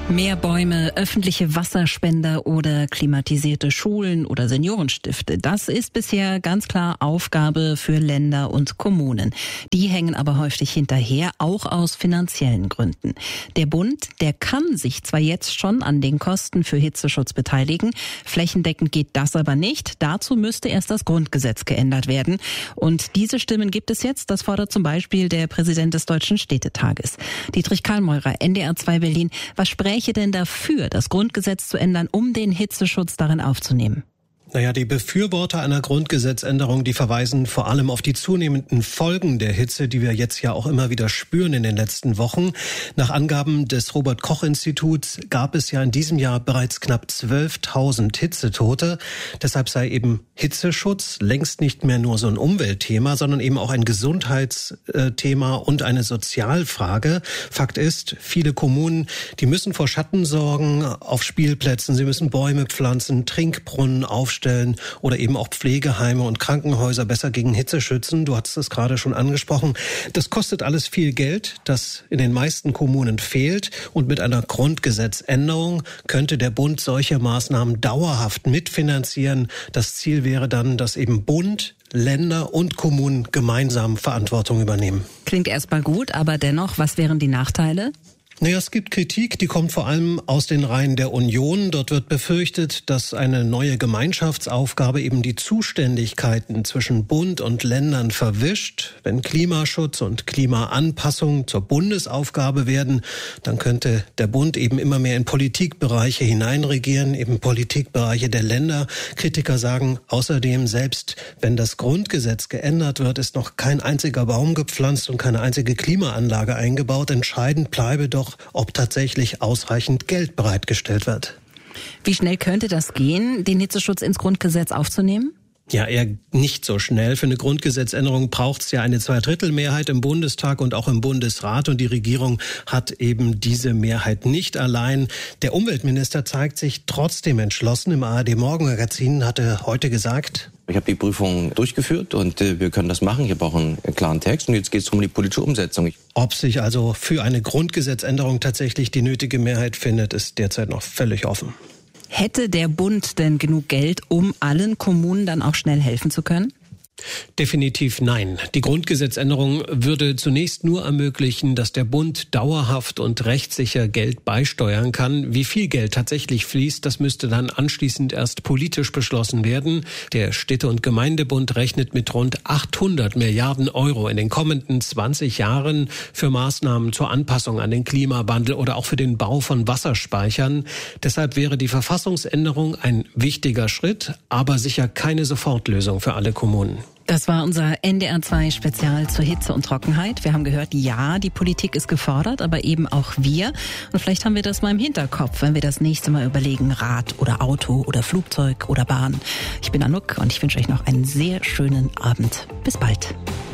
Mehr Bäume, öffentliche Wasserspender oder klimatisierte Schulen oder Seniorenstifte. Das ist bisher ganz klar Aufgabe für Länder und Kommunen. Die hängen aber häufig hinterher, auch aus finanziellen Gründen. Der Bund, der kann sich zwar jetzt schon an den Kosten für Hitzeschutz beteiligen, flächendeckend geht das aber nicht. Dazu müsste erst das Grundgesetz geändert werden. Und diese Stimmen gibt es jetzt. Das fordert zum Beispiel der Präsident des Deutschen Städtetages. Dietrich Kallmeurer, NDR 2 Berlin. Was spräche denn dafür, das Grundgesetz zu ändern, um den Hitzeschutz darin aufzunehmen? Naja, die Befürworter einer Grundgesetzänderung, die verweisen vor allem auf die zunehmenden Folgen der Hitze, die wir jetzt ja auch immer wieder spüren in den letzten Wochen. Nach Angaben des Robert-Koch-Instituts gab es ja in diesem Jahr bereits knapp 12.000 Hitzetote. Deshalb sei eben Hitzeschutz längst nicht mehr nur so ein Umweltthema, sondern eben auch ein Gesundheitsthema und eine Sozialfrage. Fakt ist, viele Kommunen, die müssen vor Schatten sorgen auf Spielplätzen, sie müssen Bäume pflanzen, Trinkbrunnen aufstellen oder eben auch Pflegeheime und Krankenhäuser besser gegen Hitze schützen. Du hattest es gerade schon angesprochen. Das kostet alles viel Geld, das in den meisten Kommunen fehlt. Und mit einer Grundgesetzänderung könnte der Bund solche Maßnahmen dauerhaft mitfinanzieren. Das Ziel wäre dann, dass eben Bund, Länder und Kommunen gemeinsam Verantwortung übernehmen. Klingt erstmal gut, aber dennoch, was wären die Nachteile? Naja, es gibt Kritik, die kommt vor allem aus den Reihen der Union. Dort wird befürchtet, dass eine neue Gemeinschaftsaufgabe eben die Zuständigkeiten zwischen Bund und Ländern verwischt. Wenn Klimaschutz und Klimaanpassung zur Bundesaufgabe werden, dann könnte der Bund eben immer mehr in Politikbereiche hineinregieren, eben Politikbereiche der Länder. Kritiker sagen außerdem, selbst wenn das Grundgesetz geändert wird, ist noch kein einziger Baum gepflanzt und keine einzige Klimaanlage eingebaut. Entscheidend bleibe doch, ob tatsächlich ausreichend Geld bereitgestellt wird. Wie schnell könnte das gehen, den Hitzeschutz ins Grundgesetz aufzunehmen? Ja, eher nicht so schnell. Für eine Grundgesetzänderung braucht es ja eine Zweidrittelmehrheit im Bundestag und auch im Bundesrat. Und die Regierung hat eben diese Mehrheit nicht allein. Der Umweltminister zeigt sich trotzdem entschlossen. Im ARD-Morgenmagazin hat er heute gesagt: Ich habe die Prüfung durchgeführt und wir können das machen. Ich habe auch einen klaren Text und jetzt geht es um die politische Umsetzung. Ob sich also für eine Grundgesetzänderung tatsächlich die nötige Mehrheit findet, ist derzeit noch völlig offen. Hätte der Bund denn genug Geld, um allen Kommunen dann auch schnell helfen zu können? Definitiv nein. Die Grundgesetzänderung würde zunächst nur ermöglichen, dass der Bund dauerhaft und rechtssicher Geld beisteuern kann. Wie viel Geld tatsächlich fließt, das müsste dann anschließend erst politisch beschlossen werden. Der Städte- und Gemeindebund rechnet mit rund 800 Milliarden Euro in den kommenden 20 Jahren für Maßnahmen zur Anpassung an den Klimawandel oder auch für den Bau von Wasserspeichern. Deshalb wäre die Verfassungsänderung ein wichtiger Schritt, aber sicher keine Sofortlösung für alle Kommunen. Das war unser NDR 2 Spezial zur Hitze und Trockenheit. Wir haben gehört, ja, die Politik ist gefordert, aber eben auch wir. Und vielleicht haben wir das mal im Hinterkopf, wenn wir das nächste Mal überlegen, Rad oder Auto oder Flugzeug oder Bahn. Ich bin Anouk und ich wünsche euch noch einen sehr schönen Abend. Bis bald.